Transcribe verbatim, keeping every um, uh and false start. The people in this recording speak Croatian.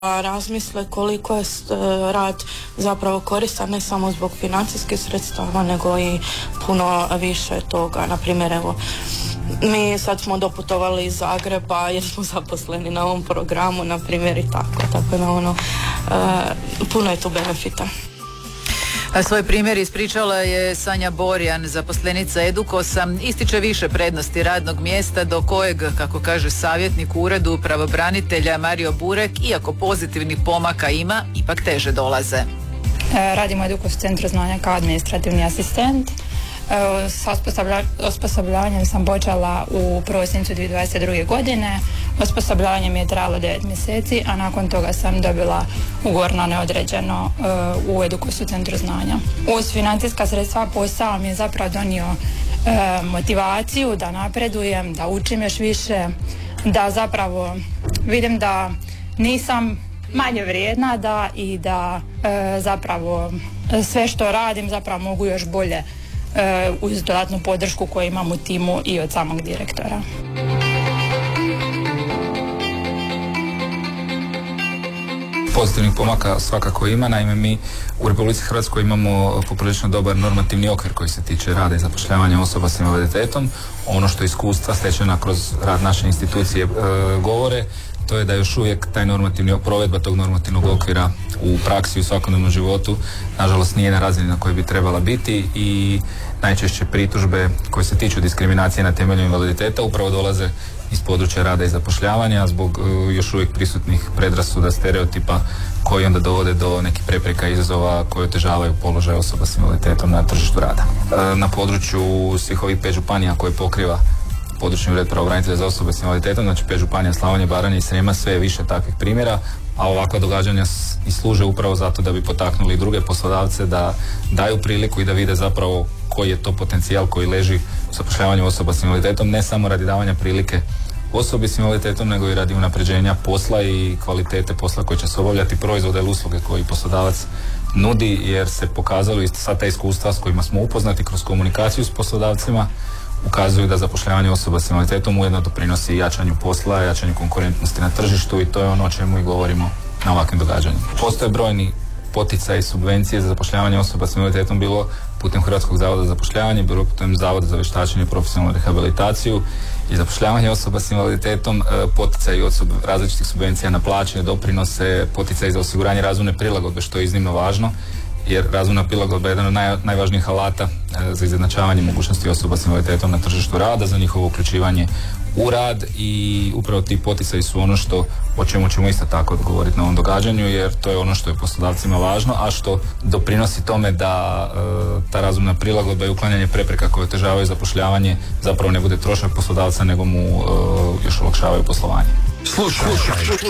razmisle koliko je rad zapravo koristan ne samo zbog financijskih sredstava nego i puno više toga. Na primjer, evo, mi sad smo doputovali iz Zagreba jer smo zaposleni na ovom programu, na primjer, i tako, tako da ono, uh, puno je tu benefita. A svoj primjer ispričala je Sanja Borjan, zaposlenica Edukosa. Ističe više prednosti radnog mjesta do kojeg, kako kaže savjetnik u uredu pravobranitelja Mario Burek, iako pozitivnih pomaka ima, ipak teže dolaze. E, radim u Edukos centru znanja kao administrativni asistent. E, s osposobljavanjem sam počela u prosincu dvije tisuće dvadeset druge. godine. Osposobljavanje mi je trajalo devet mjeseci, a nakon toga sam dobila ugovor na neodređeno uh, u Edukosu centru znanja. Uz financijska sredstva posao mi je zapravo donio uh, motivaciju da napredujem, da učim još više, da zapravo vidim da nisam manje vrijedna, da i da uh, zapravo sve što radim zapravo mogu još bolje uh, uz dodatnu podršku koju imam u timu i od samog direktora. Pozitivnih pomaka svakako ima, naime mi u Republici Hrvatskoj imamo poprilično dobar normativni okvir koji se tiče rada i zapošljavanja osoba s invaliditetom. Ono što iskustva stečena kroz rad naše institucije e, govore, to je da još uvijek taj normativni, provedba tog normativnog okvira u praksi u svakodnevnom životu nažalost nije na razini na kojoj bi trebala biti i najčešće pritužbe koje se tiču diskriminacije na temelju invaliditeta upravo dolaze iz područja rada i zapošljavanja zbog uh, još uvijek prisutnih predrasuda, stereotipa koji onda dovode do nekih prepreka i izazova koji otežavaju položaj osoba s invaliditetom na tržištu rada. Uh, na području svih ovih pet županija koje pokriva područni ured pravobranitelja za osobe s invaliditetom, znači pet županija Slavonije, Baranje i Srijema, sve je više takvih primjera, a ovakva događanja i služe upravo zato da bi potaknuli druge poslodavce da daju priliku i da vide zapravo koji je to potencijal koji leži u zapošljavanju osoba s invaliditetom, ne samo radi davanja prilike osobi s invaliditetom, nego i radi unapređenja posla i kvalitete posla koji će se obavljati, proizvode ili usluge koji poslodavac nudi, jer se pokazalo i sad ta iskustva s kojima smo upoznati kroz komunikaciju s poslodavcima ukazuju da zapošljavanje osoba s invaliditetom ujedno doprinosi jačanju posla, jačanju konkurentnosti na tržištu i to je ono o čemu i govorimo na ovakvim događanjima. Postoje brojni poticaj i subvencije za zapošljavanje osoba s invaliditetom, bilo putem Hrvatskog zavoda za zapošljavanje, bilo putem Zavoda za vještačenje i profesionalnu rehabilitaciju i zapošljavanje osoba s invaliditetom, poticaj od sub, različitih subvencija na plaće, doprinose, poticaj za osiguranje razumne prilagodbe, što je iznimno važno, jer razumna prilagodba je jedan od naj, najvažnijih alata e, za izjednačavanje mogućnosti osoba s invaliditetom na tržištu rada, za njihovo uključivanje u rad i upravo ti poticaji su ono što, o čemu ćemo isto tako govoriti na ovom događanju, jer to je ono što je poslodavcima važno, a što doprinosi tome da e, ta razumna prilagodba i uklanjanje prepreka koje otežavaju zapošljavanje zapravo ne bude trošak poslodavca, nego mu e, još olakšavaju poslovanje. Slušaj, slušaj,